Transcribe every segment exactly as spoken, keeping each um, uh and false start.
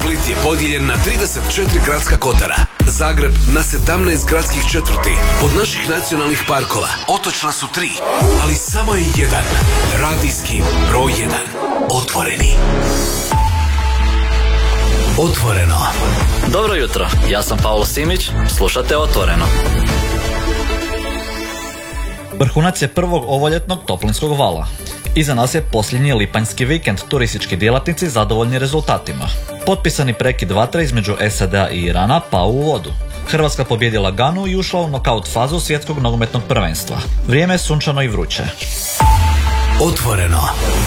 Split je podijeljen na trideset četiri gradska kotara, Zagreb na sedamnaest gradskih četvrti. Od naših nacionalnih parkova otočna su tri, ali samo je jedan, radijski broj jedan, Otvoreni. Otvoreno. Dobro jutro, ja sam Pavlo Simić, slušate Otvoreno. Vrhunac je prvog ovoljetnog toplinskog vala. Iza nas je posljednji lipanjski vikend, turistički djelatnici zadovoljni rezultatima. Potpisani prekid vatre između S A D-a i Irana pao u vodu. Hrvatska pobjedila Ganu i ušla u nokaut fazu svjetskog nogometnog prvenstva. Vrijeme je sunčano i vruće. Otvoreno.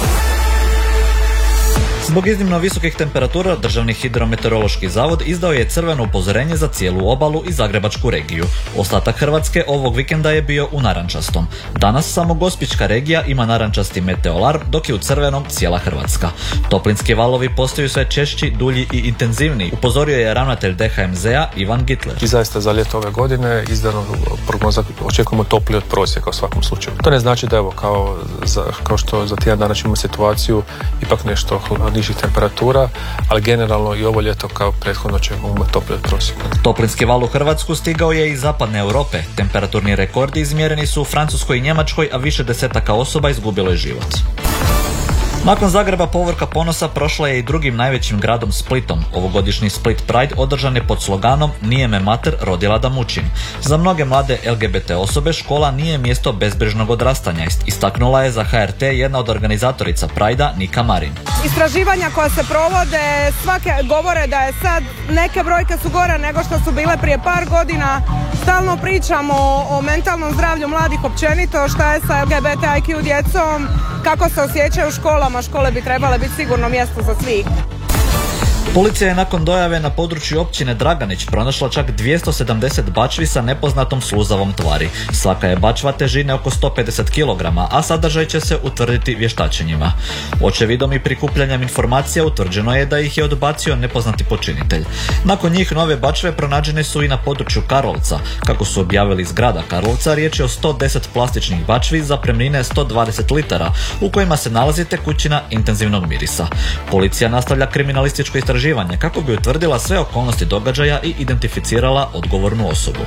Zbog iznimno visokih temperatura, Državni hidrometeorološki zavod izdao je crveno upozorenje za cijelu obalu i zagrebačku regiju. Ostatak Hrvatske ovog vikenda je bio u narančastom. Danas samo Gospićka regija ima narančasti meteoalarm, dok je u crvenom cijela Hrvatska. Toplinski valovi postaju sve češći, dulji i intenzivniji, upozorio je ravnatelj D H M Z-a Ivan Gitler. I zaista za ljeto ove godine izdano prognoza, očekujemo topli od prosjeka u svakom slučaju. To ne znači da evo kao, za, kao što za tjedan dana ćemo situaciju ipak nešto nižih temperatura, ali generalno i ovo ljeto kao prethodno ćemo imati topli od prosjeka. Toplinski val u Hrvatsku stigao je iz zapadne Europe. Temperaturni rekordi izmjereni su u Francuskoj i Njemačkoj, a više desetaka osoba izgubilo je život. Nakon Zagreba povorka ponosa prošla je i drugim najvećim gradom Splitom. Ovogodišnji Split Pride održan je pod sloganom Nije me mater rodila da mučim. Za mnoge mlade L G B T osobe škola nije mjesto bezbrižnog odrastanja, istaknula je za H R T jedna od organizatorica Pride-a Nika Marin. Istraživanja koja se provode svake govore da je sad neke brojke su gore nego što su bile prije par godina. Stalno pričamo o, o mentalnom zdravlju mladih općenito, šta je sa L G B T I Q djecom, kako se osjećaju u školama. Škole bi trebale biti sigurno mjesto za svih. Policija je nakon dojave na području općine Draganić pronašla čak dvjesto sedamdeset bačvi sa nepoznatom sluzavom tvari. Svaka je bačva težine oko sto pedeset kilograma, a sadržaj će se utvrditi vještačenjima. Očevidom i prikupljanjem informacija utvrđeno je da ih je odbacio nepoznati počinitelj. Nakon njih nove bačve pronađene su i na području Karlovca. Kako su objavili iz grada Karlovca, riječ je o sto deset plastičnih bačvi zapremnine sto dvadeset litara, u kojima se nalazi tekućina intenzivnog mirisa. Policija nastavlja kriminalističko istraživanje kako bi utvrdila sve okolnosti događaja i identificirala odgovornu osobu.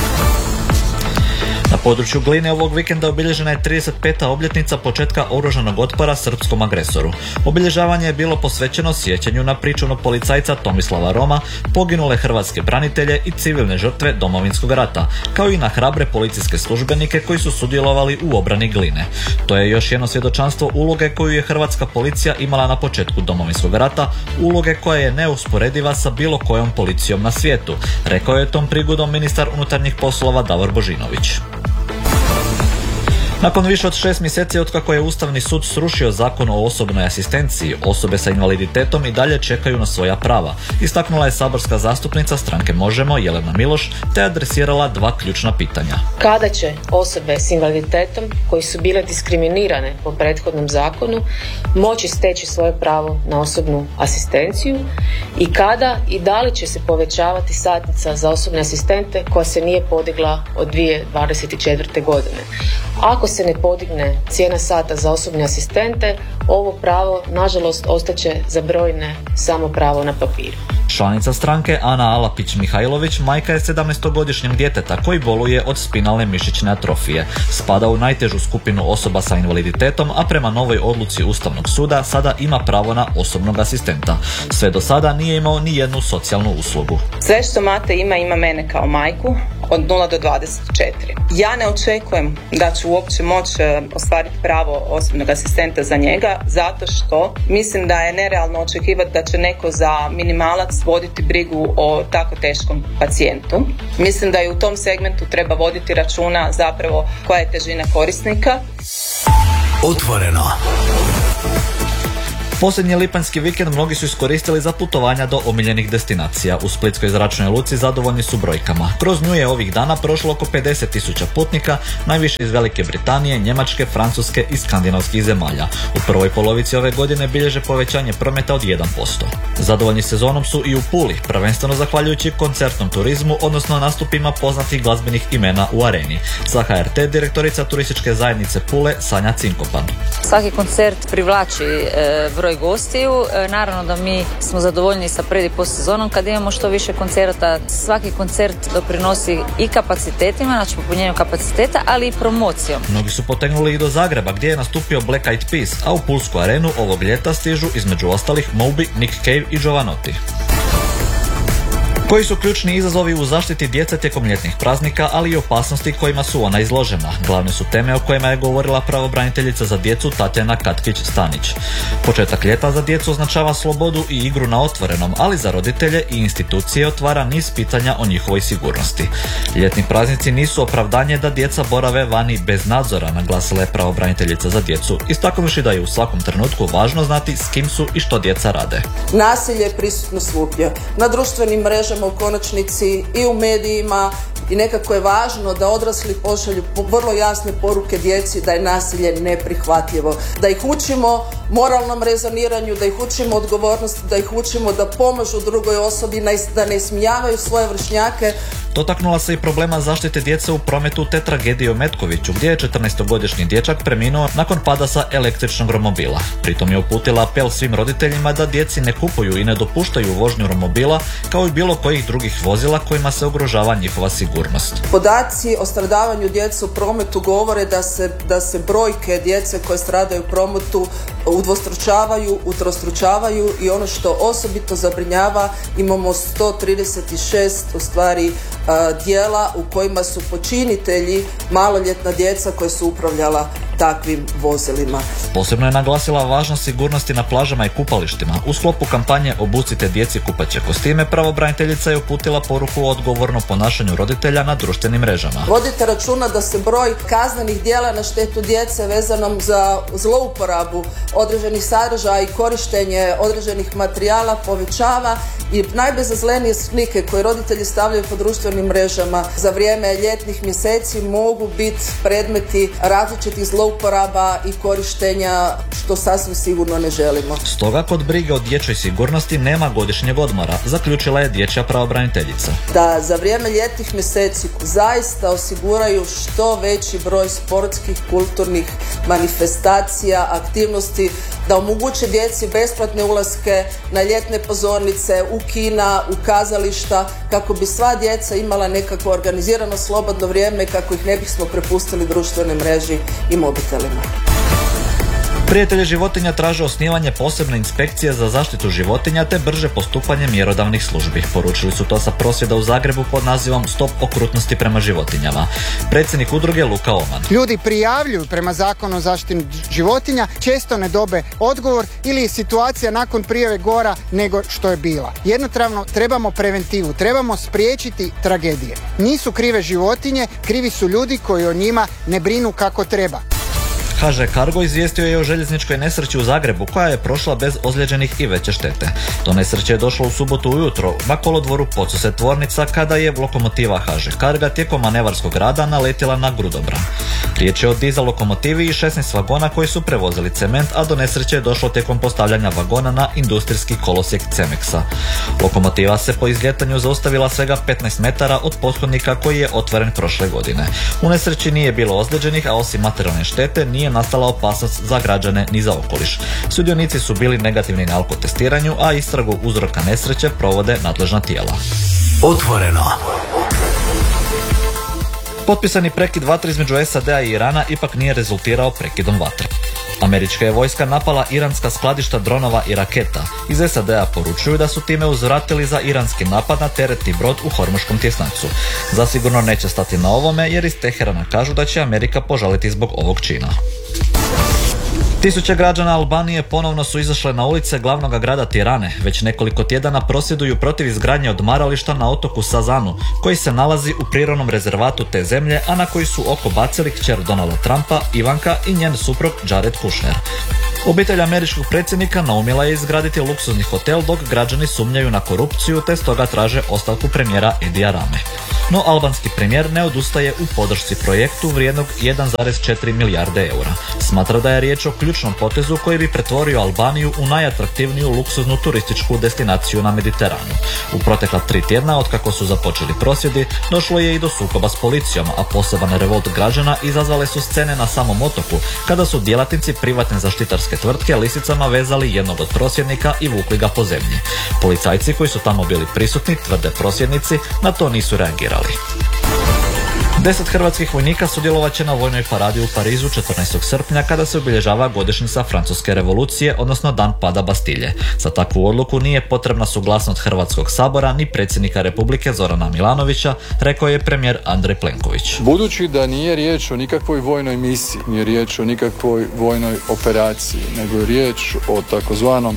Na području Gline ovog vikenda obilježena je trideset peta obljetnica početka oružanog otpora srpskom agresoru. Obilježavanje je bilo posvećeno sjećanju na pričuvnog policajca Tomislava Roma, poginule hrvatske branitelje i civilne žrtve Domovinskog rata, kao i na hrabre policijske službenike koji su sudjelovali u obrani Gline. To je još jedno svjedočanstvo uloge koju je hrvatska policija imala na početku Domovinskog rata, uloge koja je neusporediva sa bilo kojom policijom na svijetu, rekao je tom prigodom ministar unutarnjih poslova Davor Božinović. Nakon više od šest mjeseci otkako je Ustavni sud srušio zakon o osobnoj asistenciji, osobe sa invaliditetom i dalje čekaju na svoja prava, istaknula je saborska zastupnica stranke Možemo Jelena Miloš, te adresirala dva ključna pitanja. Kada će osobe s invaliditetom koji su bile diskriminirane po prethodnom zakonu moći steći svoje pravo na osobnu asistenciju i kada i da li će se povećavati satnica za osobne asistente koja se nije podigla od dvije tisuće dvadeset četvrte. godine. Ako se ne podigne cijena sata za osobne asistente, ovo pravo, nažalost, ostaće za brojne samo pravo na papiru. Članica stranke Ana Alapić-Mihajlović majka je sedamnaestogodišnjeg djeteta koji boluje od spinalne mišićne atrofije. Spada u najtežu skupinu osoba sa invaliditetom, a prema novoj odluci Ustavnog suda sada ima pravo na osobnog asistenta. Sve do sada nije imao ni jednu socijalnu uslugu. Sve što Mate ima, ima mene kao majku od nula do dvadeset četiri. Ja ne očekujem da ću uopće moći ostvariti pravo osobnog asistenta za njega, zato što mislim da je nerealno očekivati da će neko za minimalac voditi brigu o tako teškom pacijentu. Mislim da i u tom segmentu treba voditi računa zapravo koja je težina korisnika. Otvoreno. Posljednji lipanjski vikend mnogi su iskoristili za putovanja do omiljenih destinacija. U splitskoj zračnoj luci zadovoljni su brojkama. Kroz nju je ovih dana prošlo oko pedeset tisuća putnika, najviše iz Velike Britanije, Njemačke, Francuske i skandinavskih zemalja. U prvoj polovici ove godine bilježe povećanje prometa od jedan posto. Zadovoljni sezonom su i u Puli, prvenstveno zahvaljujući koncertnom turizmu, odnosno nastupima poznatih glazbenih imena u areni. Za H R T direktorica turističke zajednice Pule Sanja Cinkopan. Svaki koncert privlači e, broj gostiju. Naravno da mi smo zadovoljni sa pred i post sezonom kad imamo što više koncerata. Svaki koncert doprinosi i kapacitetima, znači popunjenju kapaciteta, ali i promocijom. Mnogi su potegnuli i do Zagreba gdje je nastupio Black Eyed Peas, a u Pulsku arenu ovog ljeta stižu između ostalih Moby, Nick Cave i Jovanotti. Koji su ključni izazovi u zaštiti djece tijekom ljetnih praznika, ali i opasnosti kojima su ona izložena? Glavne su teme o kojima je govorila pravobraniteljica za djecu Tatjana Katkić-Stanić. Početak ljeta za djecu označava slobodu i igru na otvorenom, ali za roditelje i institucije otvara niz pitanja o njihovoj sigurnosti. Ljetni praznici nisu opravdanje da djeca borave vani bez nadzora, naglasila je pravobraniteljica za djecu, istaknuvši da je u svakom trenutku važno znati s kim su i što djeca rade. Nasilje je prisutno svugdje, na društvenim mrežama u konačnici i u medijima, i nekako je važno da odrasli pošalju vrlo jasne poruke djeci da je nasilje neprihvatljivo, da ih učimo moralnom rezoniranju, da ih učimo odgovornosti, da ih učimo da pomažu drugoj osobi, da ne ismijavaju svoje vršnjake. Dotaknula se i problema zaštite djece u prometu te tragedije u Metkoviću, gdje je četrnaestogodišnji dječak preminuo nakon pada sa električnog romobila. Pritom je uputila apel svim roditeljima da djeci ne kupuju i ne dopuštaju vožnju romobila kao i bilo kojih drugih vozila kojima se ugrožava njihova sigurnost. Podaci o stradavanju djece u prometu govore da se, da se brojke djece koje stradaju u prometu udvostručavaju, utrostručavaju i ono što osobito zabrinjava, imamo sto trideset šest u stvari dijela u kojima su počinitelji maloljetna djeca koja su upravljala takvim vozilima. Posebno je naglasila važnost sigurnosti na plažama i kupalištima. U sklopu kampanje Obucite djeci kupaće kostime, pravobraniteljica je uputila poruku o odgovornom ponašanju roditelja na društvenim mrežama. Vodite računa da se broj kaznenih djela na štetu djece vezanom za zlouporabu određenih sadržaja i korištenje određenih materijala povećava i najbezazlenije slike koje roditelji stavljaju po društvenim mrežama za vrijeme ljetnih mjeseci mogu biti predmeti različitih zlouporaba i korištenja, što sasvim sigurno ne želimo. Stoga kod brige o dječjoj sigurnosti nema godišnjeg odmora, zaključila je dječja pravobraniteljica. Da za vrijeme ljetnih mjeseci zaista osiguraju što veći broj sportskih, kulturnih manifestacija, aktivnosti, da omoguće djeci besplatne ulaske na ljetne pozornice, u kina, u kazališta, kako bi sva djeca imala nekako organizirano slobodno vrijeme, kako ih ne bismo prepustili društvenoj mreži i mobitelima. Prijatelji životinja traže osnivanje posebne inspekcije za zaštitu životinja te brže postupanje mjerodavnih službi. Poručili su to sa prosvjeda u Zagrebu pod nazivom Stop okrutnosti prema životinjama. Predsjednik udruge Luka Oman. Ljudi prijavljuju prema zakonu o zaštiti životinja, često ne dobe odgovor ili je situacija nakon prijave gora nego što je bila. Jednostavno trebamo preventivu, trebamo spriječiti tragedije. Nisu krive životinje, krivi su ljudi koji o njima ne brinu kako treba. H Ž Cargo izvijestio je o željezničkoj nesreći u Zagrebu koja je prošla bez ozlijeđenih i veće štete. Do nesreće je došlo u subotu ujutro na kolodvoru Podsuse tvornica kada je lokomotiva H Ž Carga tijekom manevarskog rada naletjela na grudobran. Riječ je o dizel lokomotivi i šesnaest vagona koji su prevozili cement, a do nesreće je došlo tijekom postavljanja vagona na industrijski kolosijek Cemexa. Lokomotiva se po izljetanju zaustavila svega petnaest metara od pothodnika koji je otvoren prošle godine. U nesreći nije bilo ozlijeđenih, a osim materijalne štete nije nastala opasnost za građane ni za okoliš. Sudionici su bili negativni na alkotestiranju, a istragu uzroka nesreće provode nadležna tijela. Otvoreno. Potpisani prekid vatre između S A D-a i Irana ipak nije rezultirao prekidom vatre. Američka je vojska napala iranska skladišta dronova i raketa. Iz S A D-a poručuju da su time uzvratili za iranski napad na teretni brod u Hormuškom tjesnacu. Zasigurno neće stati na ovome jer iz Teherana kažu da će Amerika požaliti zbog ovog čina. Tisuće građana Albanije ponovno su izašle na ulice glavnog grada Tirane. Već nekoliko tjedana prosvjeduju protiv izgradnje odmarališta na otoku Sazanu, koji se nalazi u prirodnom rezervatu te zemlje, a na koji su oko bacili kćer Donalda Trumpa, Ivanka i njen suprug Jared Kushner. Obitelj američkog predsjednika naumila je izgraditi luksuzni hotel dok građani sumnjaju na korupciju te stoga traže ostavku premijera Edija Rame. No albanski premijer ne odustaje u podršci projektu vrijednog jedan zarez četiri milijarde eura. Smatra da je riječ o ključnom potezu koji bi pretvorio Albaniju u najatraktivniju luksuznu turističku destinaciju na Mediteranu. U protekla tri tjedna otkako su započeli prosvjedi, došlo je i do sukoba s policijom, a poseban revolt građana izazvale su scene na samom otoku, kada su djelatnici privatne zaštitarske francuske tvrtke lisicama vezali jednog od prosvjednika i vukli ga po zemlji. Policajci koji su tamo bili prisutni, tvrde prosvjednici, na to nisu reagirali. Deset hrvatskih vojnika sudjelovat će na vojnoj paradi u Parizu četrnaestog srpnja kada se obilježava godišnjica Francuske revolucije, odnosno dan pada Bastilje. Za takvu odluku nije potrebna suglasnost Hrvatskog sabora ni predsjednika Republike Zorana Milanovića, rekao je premijer Andrej Plenković. Budući da nije riječ o nikakvoj vojnoj misiji, nije riječ o nikakvoj vojnoj operaciji, nego je riječ o takozvanom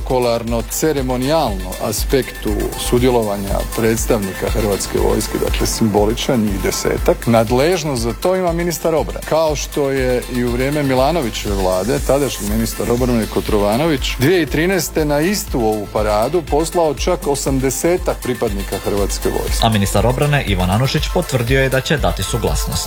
protokolarno-ceremonijalnom aspektu sudjelovanja predstavnika Hrvatske vojske, dakle simboličan, njih desetak. Nadležnost za to ima ministar obrane. Kao što je i u vrijeme Milanovićeve vlade, tadašnji ministar obrane Kotromanović, dvije tisuće trinaeste. na istu ovu paradu poslao čak osamdesetak pripadnika Hrvatske vojske. A ministar obrane Ivan Anušić potvrdio je da će dati suglasnost.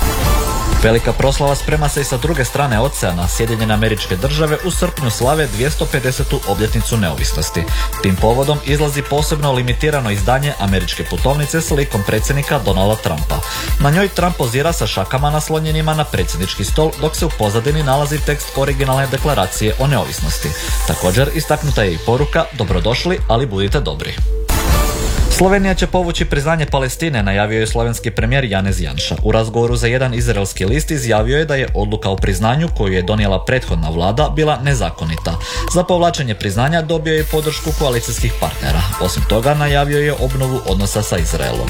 Velika proslava sprema se i sa druge strane oceana. Sjedinjene Američke Države u srpnju slave dvjesto pedesetu obljetnicu neovisnosti. Tim povodom izlazi posebno limitirano izdanje američke putovnice s likom predsjednika Donalda Trumpa. Na njoj Trump pozira sa šakama naslonjenima na predsjednički stol, dok se u pozadini nalazi tekst originalne deklaracije o neovisnosti. Također istaknuta je i poruka dobrodošli, ali budite dobri. Slovenija će povući priznanje Palestine, najavio je slovenski premijer Janez Janša. U razgovoru za jedan izraelski list izjavio je da je odluka o priznanju koju je donijela prethodna vlada bila nezakonita. Za povlačenje priznanja dobio je podršku koalicijskih partnera. Osim toga najavio je obnovu odnosa sa Izraelom.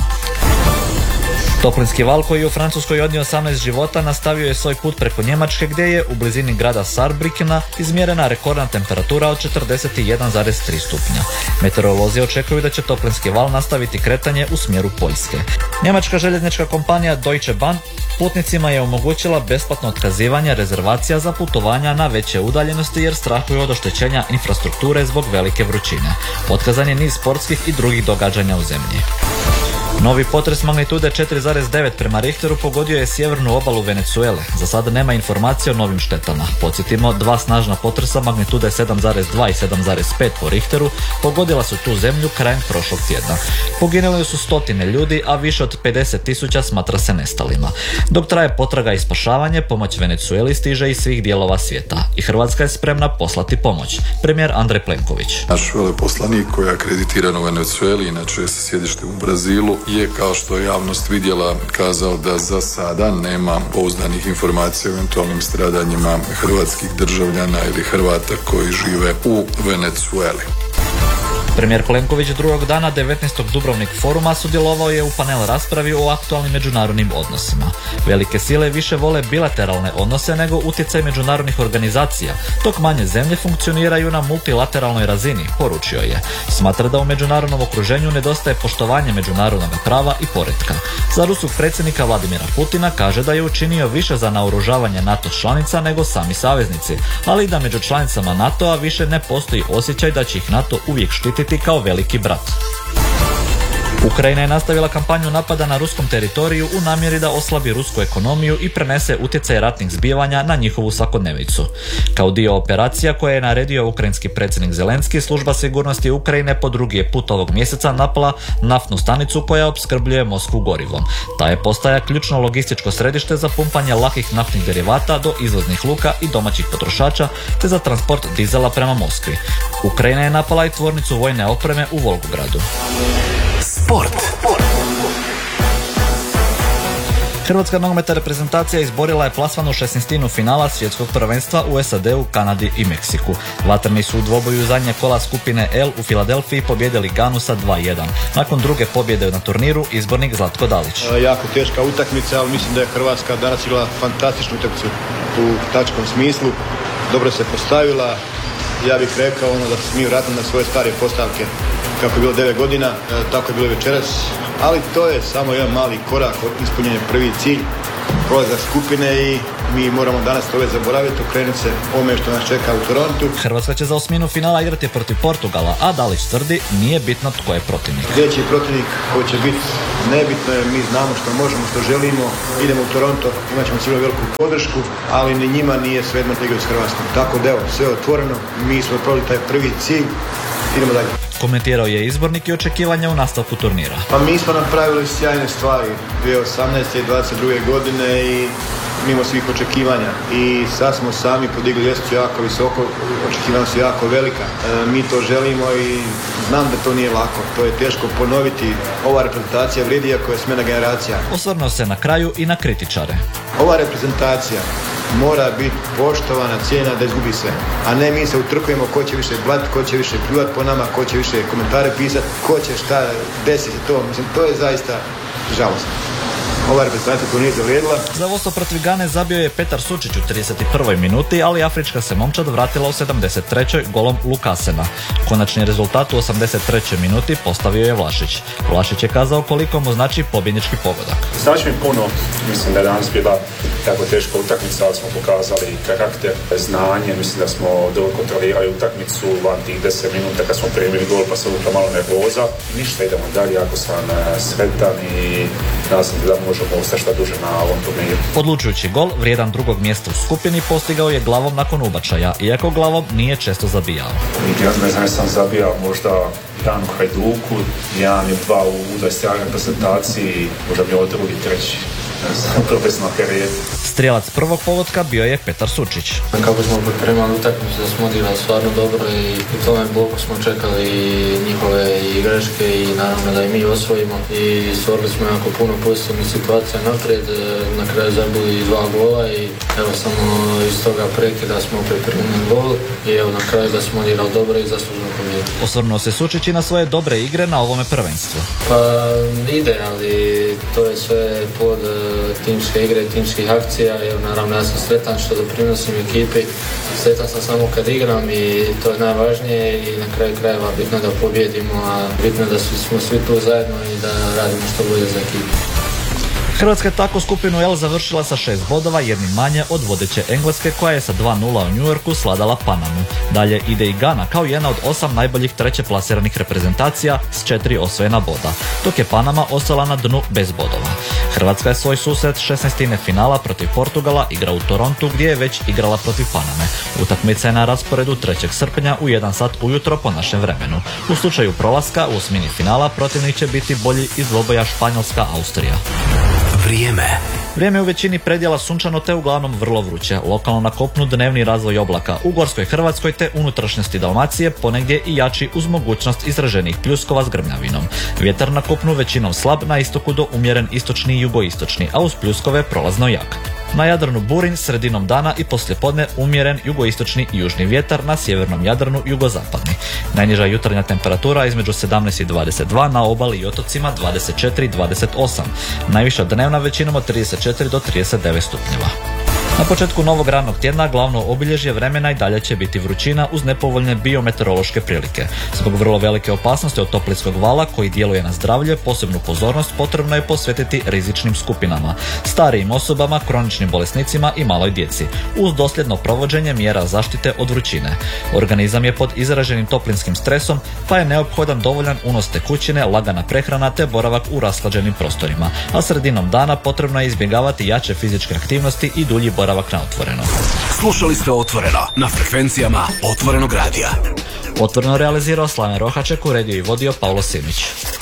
Toplinski val koji je u Francuskoj odnio osamnaest života nastavio je svoj put preko Njemačke gdje je u blizini grada Saarbrückena izmjerena rekordna temperatura od četrdeset jedan zarez tri stupnja. Meteorolozi očekuju da će toplinski val nastaviti kretanje u smjeru Poljske. Njemačka željeznička kompanija Deutsche Bahn putnicima je omogućila besplatno otkazivanje rezervacija za putovanja na veće udaljenosti jer strahuju od oštećenja infrastrukture zbog velike vrućine. Otkazan je niz sportskih i drugih događanja u zemlji. Novi potres magnitude četiri zarez devet prema Richteru pogodio je sjevernu obalu Venezuele. Za sada nema informacije o novim štetama. Podsjetimo, dva snažna potresa magnitude sedam zarez dva i sedam zarez pet po Richteru pogodila su tu zemlju krajem prošlog tjedna. Poginuli su stotine ljudi, a više od pedeset tisuća smatra se nestalima. Dok traje potraga i spašavanje, pomoć Venezueli stiže iz svih dijelova svijeta i Hrvatska je spremna poslati pomoć. Premijer Andrej Plenković. Naš veleposlanik koji je akreditiran u Venezueli, inače sa sjedištem u Brazilu, je, kao što je javnost vidjela, kazao da za sada nema pouzdanih informacija o eventualnim stradanjima hrvatskih državljana ili Hrvata koji žive u Venezueli. Premijer Plenković drugog dana devetnaestog Dubrovnik foruma sudjelovao je u panel raspravi o aktualnim međunarodnim odnosima. Velike sile više vole bilateralne odnose nego utjecaj međunarodnih organizacija, dok manje zemlje funkcioniraju na multilateralnoj razini, poručio je. Smatra da u međunarodnom okruženju nedostaje poštovanje međunarodnog prava i poretka. Za ruskog predsjednika Vladimira Putina kaže da je učinio više za naoružavanje NATO članica nego sami saveznici, ali da među članicama NATO-a više ne postoji osjećaj da će ih NATO uvijek štititi kao veliki brat. Ukrajina je nastavila kampanju napada na ruskom teritoriju u namjeri da oslabi rusku ekonomiju i prenese utjecaj ratnih zbivanja na njihovu svakodnevicu. Kao dio operacija koje je naredio ukrajinski predsjednik Zelenski, služba sigurnosti Ukrajine po drugi je put ovog mjeseca napala naftnu stanicu koja opskrbljuje Moskvu gorivom. Ta je postaja ključno logističko središte za pumpanje lakih naftnih derivata do izvoznih luka i domaćih potrošača, te za transport dizela prema Moskvi. Ukrajina je napala i tvornicu vojne opreme u Volgogradu. Sport. Hrvatska nogometna reprezentacija izborila je plasman u šesnaestinu finala svjetskog prvenstva u S A D-u, Kanadi i Meksiku. Vatreni su u dvoboju zadnje kola skupine L u Filadelfiji pobijedili Ganu sa dva jedan. Nakon druge pobjede na turniru, izbornik Zlatko Dalić. E, jako teška utakmica, ali mislim da je Hrvatska danas igrala fantastičnu utakmicu u tačkom smislu. Dobro se postavila. Ja bih rekao ono da smo mi vratili na svoje stare postavke kako je bilo devet godina, tako je bilo večeras, ali to je samo jedan mali korak od ispunjenja prvi cilj, prolazak skupine i mi moramo danas to već zaboraviti, okrenuti se ome što nas čeka u Torontu. Hrvatska će za osminu finala igrati protiv Portugala, a Dalić tvrdi nije bitno tko je protivnik. Sljedeći protivnik koji će biti nebitno je, mi znamo što možemo, što želimo, idemo u Toronto, imat ćemo sigurno veliku podršku, ali ni njima nije svejedno da igraju s Hrvatskom. Tako da evo, sve otvoreno, mi smo probali taj prvi cilj, idemo dalje. Komentirao je izbornik i očekivanja u nastavku turnira. Pa mi smo napravili sjajne stvari dvije tisuće osamnaeste i dvadeset druge godine i mimo svih očekivanja i sad smo sami podigli ljestvicu jako visoko, očekivanja su jako velika. E, mi to želimo i znam da to nije lako, to je teško ponoviti. Ova reprezentacija vrijedi ako je smjena generacija. Osvrnuo se na kraju i na kritičare. Ova reprezentacija mora biti poštovana, cijena da izgubi sve. A ne mi se utrkujemo ko će više blat, ko će više pljuvat po nama, ko će više komentare pisati, ko će šta desiti to. Mislim, to je zaista žalostno. Ova reprezentacija to nije zavrijedila. Za vodstvo protiv Gane zabio je Petar Sučić u trideset prvoj minuti, ali afrička se momčad vratila u sedamdeset trećoj golom Lukasena. Konačni rezultat u osamdeset trećoj minuti postavio je Vlašić. Vlašić je kazao koliko mu znači pobjednički pogodak. Znači mi puno, mislim da je danas bila tako teška utakmica, ali smo pokazali karakter, znanje, mislim da smo dobro kontrolirali utakmicu van tih deset minuta kad smo primili gol pa se uvukla malo nervoza. Ništa, idemo dalje, jako sam sretan i nadam se da možemo ostati šta duže na ovom turniru. Odlučujući gol, vrijedan drugog mjesta u skupini, postigao je glavom nakon ubačaja, iako glavom nije često zabijao. Ja ne znam, sam zabijao možda jedan u Hajduku, jedan i dva u dvadeset jedan reprezentaciji, možda bi ovo drugi, treći. Profesionalna karijera. Strijelac prvog pogotka bio je Petar Sučić. Kako smo pripremali utakmicu da smo odigrali stvarno dobro i u tome bloku smo čekali njihove i greške i naravno da i mi osvojimo i stvorili smo jako puno pozitivnih situacija naprijed, na kraju zabili dva gola i evo samo iz toga prekida smo pripremili gol i evo na kraju da smo odigrali dobro i zaslužno pobjedu. Osvrnuo se Sučić i na svoje dobre igre na ovome prvenstvu. Pa ide, ali to je sve pod timske igre, timskih akcija. Evo, naravno ja sam sretan što doprinosim ekipi. Sretan sam samo kad igram i to je najvažnije i na kraju krajeva bitno da pobjedimo, a bitno da smo svi tu zajedno i da radimo što bolje za ekipu. Hrvatska je tako skupinu L završila sa šest bodova, jednim manje od vodeće Engleske koja je sa dva nula u New Yorku sladala Panamu. Dalje ide i Gana kao jedna od osam najboljih treće plasiranih reprezentacija s četiri osvojena boda, dok je Panama ostala na dnu bez bodova. Hrvatska je svoj susret šesnaestine finala protiv Portugala igra u Torontu gdje je već igrala protiv Paname. Utakmica je na rasporedu trećeg srpnja u jedan sat ujutro po našem vremenu. U slučaju prolaska u osmini finala protivnik će biti bolji iz dvoboja Španjolska-Austrija. Vrijeme. Vrijeme u većini predjela sunčano te uglavnom vrlo vruće. Lokalno na kopnu dnevni razvoj oblaka. U Gorskoj Hrvatskoj te unutrašnjosti Dalmacije ponegdje i jači uz mogućnost izraženih pljuskova s grmljavinom. Vjetar na kopnu većinom slab, na istoku do umjeren istočni i jugoistočni, a uz pljuskove prolazno jak. Na Jadranu burin, sredinom dana i poslijepodne umjeren jugoistočni i južni vjetar, na sjevernom Jadranu jugozapadni. Najniža jutarnja temperatura između sedamnaest i dvadeset dva, na obali i otocima dvadeset četiri i dvadeset osam. Najviša dnevna većinom od trideset četiri do trideset devet stupnjeva. Na početku novog radnog tjedna glavno obilježje vremena i dalje će biti vrućina uz nepovoljne biometeorološke prilike. Zbog vrlo velike opasnosti od toplinskog vala koji djeluje na zdravlje, posebnu pozornost potrebno je posvetiti rizičnim skupinama, starijim osobama, kroničnim bolesnicima i maloj djeci, uz dosljedno provođenje mjera zaštite od vrućine. Organizam je pod izraženim toplinskim stresom, pa je neophodan dovoljan unos tekućine, lagana prehrana te boravak u rashlađenim prostorima, a sredinom dana potrebno je izbjegavati jače fizičke aktivnosti i dulji boravak na otvoreno. Slušali ste Otvoreno na frekvencijama Otvorenog radija. Otvoreno realizirao Slaven Rohaček, uredio i vodio Pavlo Simić.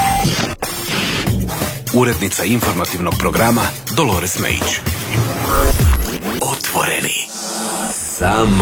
Urednica informativnog programa Dolores Mejić. Otvoreni. Samo